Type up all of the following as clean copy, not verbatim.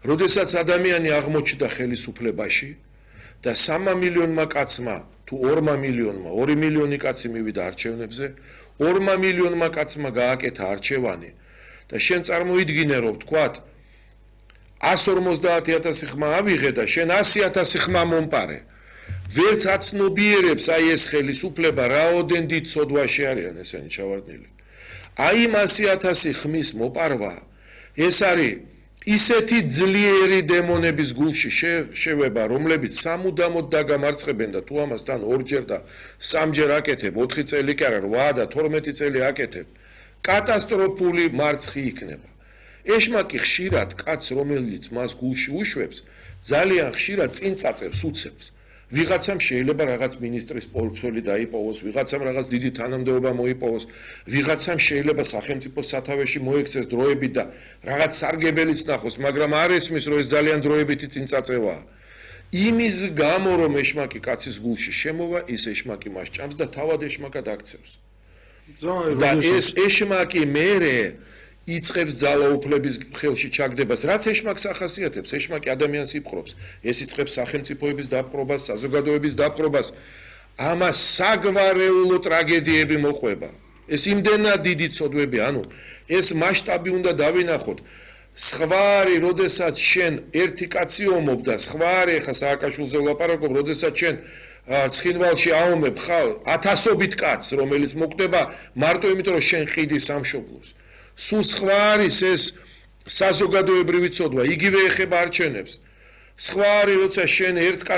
როდესაც ადამიანი აღმოჩნდა ხელისუფლებაში და 3 მილიონმა კაცმა თუ 2 მილიონმა 2 მილიონი კაცი მივიდა არჩევნებზე 2 მილიონმა კაცმა გააკეთა არჩევანი და შენ წარმოიდგინე რომ ვთქვათ 150,000 ხმა ავიღე და შენ 100,000 ხმა მომპარე ვერც აცნობიერებს აი ეს ხელისუფლება რაოდენ დიდ ცოდვაში არიან ესენი ჩავარდნილი აი იმ 100,000 ხმის მოპარვა ეს არის ისეთი ძლიერი დემონების გულში შევება რომლებიც სამუდამოდ დაგამარცხებენ და თუ ამასთან ორჯერ და სამჯერ აკეთებ 4 წელი კი არა 8 და 12 წელი აკეთებ კატასტროფული მარცხი იქნება ეშმაკი ხშირად კაცს რომელიც მას გულში უშვებს ძალიან ხშირად წინ წაწევს უცებს ვიღაცამ შეიძლება რაღაც მინისტრის პორტფელი დაიპოვოს, ვიღაცამ რაღაც დიდი თანამდებობა მოიპოვოს, ვიღაცამ შეიძლება სახელმწიფო სათავეში მოექცეს დროებით და რაღაც სარგებელიც ნახოს, მაგრამ არ ესმის, რომ ეს ძალიან დროებითი წინწაწევაა. იმის გამო რომ ეშმაკი კაცის გულში შემოვა, ის ეშმაკი მას ჭამს და თავად ეშმაკად აქცევს. და ეს ეშმაკი მერე იწყებს ძალაუფლების ხელში ჩაგდებას, რაც ეშმაკს ახასიათებს, ეშმაკი ადამიანს იპყრობს, ეს იწყებს სახელმწიფოების დაპყრობას, საზოგადოების დაპყრობას, ამას საგვარეულო ტრაგედიები მოყვება. ეს იმდენად დიდი ცოდვები, ანუ ეს მასშტაბი უნდა დავინახოთ. სხვარი, როდესაც შენ ერთი კაცი ომობ და სხვარი, ხა სააკაშვილზე ვლაპარაკობ, როდესაც შენ ცხინვალში აომებ ხარ 1000-ობით კაცს, რომელიც მოკვდება მარტო იმიტომ, რომ შენ ყიდი სამშობლოს. სულ სხვა არის ეს საზოგადოებრივი ცოდვა, იგივე ეხება არჩევნებს. სხვა არის, როცა შენ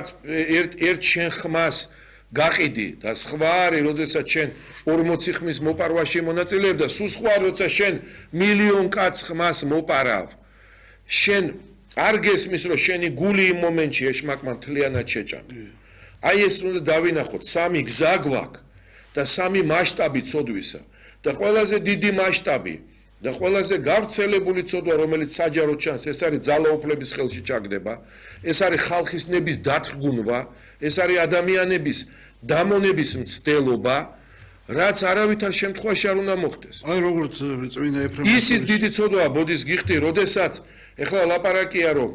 ერთ შენ ხმას გაყიდი და სხვა არის, როდესაც შენ 40 ხმის მოპარვაში მონაწილეებ და სულ სხვა არის, როცა შენ მილიონ კაცს ხმას მოპარავ. შენ არ გესმის, რომ შენი გული იმ მომენტში ეშმაკმა მთლიანად შეჭამა. აი ეს უნდა დავინახოთ, 3 გზა გვაქვს და 3 მასშტაბი ცოდვისა და ყველაზე დიდი მასშტაბი და ყველაზე გავრცელებული ცოდვა, რომელიც საჯაროდ ჩანს, ეს არის ძალაუფლების ხელში ჩაგდება, ეს არის ხალხის ნების დათრგუნვა, ეს არის ადამიანების დამონების მცდელობა, რაც არავითარ შემთხვევაში არ უნდა მოხდეს. აი როგორც წმინდა ეფრემ ისიც დიდი ცოდვა ბოდის გიხდი, როდესაც ეხლა ლაპარაკია რომ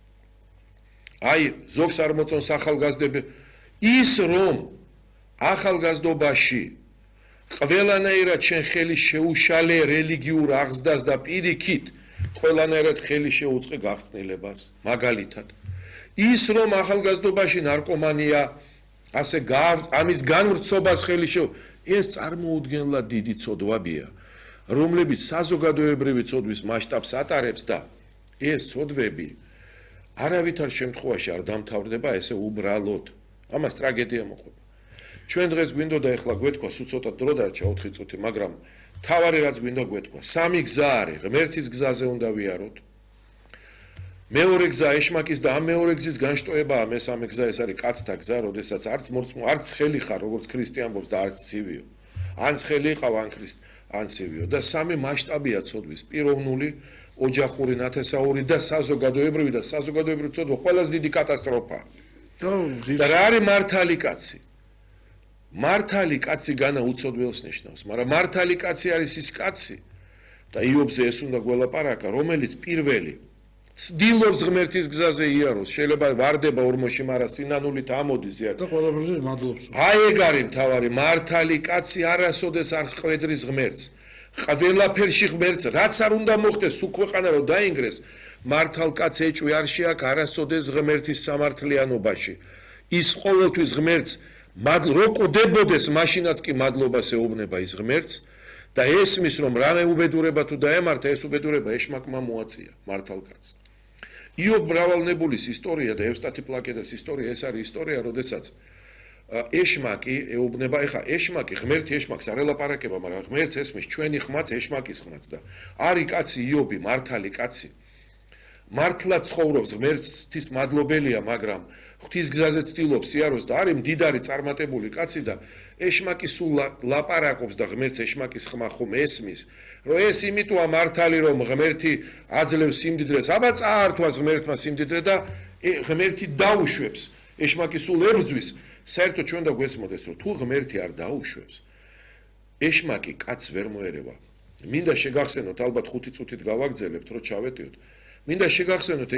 აი ზოგს არ მოწონს ახალგაზრდები, ის რომ ახალგაზრდობაში ყველანაირად შენ ხელი შეუშალე რელიგიურ აღზრდას და პირიქით ყველანაირად ხელი შეუწყე გახსნილებას მაგალითად ის რომ ახალგაზრდობაში ნარკომანია ასე ამის განვრცობას ხელი ეს წარმოუდგენლად დიდი ცოდვებია რომლებიც საზოგადოებრივი ცოდვის მასშტაბს ატარებს და ეს ცოდვები არავითარ შემთხვევაში არ დამთავრდება ესე უბრალოდ ამას ტრაგედია მოყვება ჩვენ დღეს გვინდოდა ეხლა გვეთქვა სულ ცოტა დრო დარჩა 4 წუთი, მაგრამ თავარი რაც გვინდა გვეთქვა, 3 გზა არის, ღმერთის გზაზე უნდა ვიაროთ. მეორე გზა ეშმაკის და ამ მეორე გზის განშტოებაა, მესამე გზა ეს არის კაცთა გზა, როდესაც არც ხელი ხარ, როგორც ქრისტე ამბობს და არც ცივიო. ან ხელი ყავ, ან ცივიო და 3 მასშტაბია ცოდვის, პიროვნული, ოჯახური, ნათესაური და საზოგადოებრივი და საზოგადოებრივი ცოდვა ყველაზე დიდი კატასტროფაა. და რა არის მართალი კაცი? მართალი კაცი განა უცოდველს ნიშნავს, მაგრამ მართალი კაცი არის ის კაცი და იობზე ეს უნდა გველაპარაკა, რომელიც პირველი ცდილობს ღმერთის გზაზე იაროს, შეიძლება ვარდება ორმოში, მაგრამ სინანულით ამოდის ზიად და ყველაფერზე მადლობს. აი ეგ არის მთავარი, მართალი კაცი არასოდეს არ ხვედრის ღმერთს. ყველაფერში ღმერთს, რაც არ უნდა მოხდეს, სულ ქვეყანა რომ დაინგრეს, მართალ კაცს ეჭვი არ შეაქვს არასოდეს ღმერთის სამართლიანობაში. ის ყოველთვის ღმერთს რო კვდებოდეს, მაშინაც კი მადლობას ეუბნება ის ღმერთს და ესმის, რომ რამე უბედურება თუ დაემართა, ეს უბედურება ეშმაკმა მოაწია მართალ კაცს. იობ მრავალნებულის ისტორია და ევსტათი პლაკედას ისტორია, ეს არის ისტორია, როდესაც ეშმაკი ეუბნება, ეხა ეშმაკი, ღმერთი ეშმაკს არ ელაპარაკება, მაგრამ ღმერთს ესმის ჩვენი ხმაც, ეშმაკის ხმაც და არის კაცი იობი, მართალი კაცი. მართლა ცხოვრობს, ღმერთის მადლობელია, მაგრამ ღვთის გზაზე ცდილობს იაროს და არის მდიდარი წარმატებული კაცი და ეშმაკი სულ ლაპარაკობს და ღმერთს ეშმაკის ხმა ხომ ესმის, რომ ეს იმიტოა მართალი, რომ ღმერთი აძლევს სიმდიდრეს, აბა წაართვას ღმერთმა სიმდიდრე და ღმერთი დაუშვებს, ეშმაკი სულ ებრძვის, საერთოდ ჩვენ და გვესმოდეს, რომ თუ ღმერთი არ დაუშვებს, ეშმაკი კაცს ვერ მოერევა. მინდა შეგახსენოთ, ალბათ 5 წუთით გავაგრძელებთ, რომ ჩავეტიოთ. მინდა შეგახსენოთ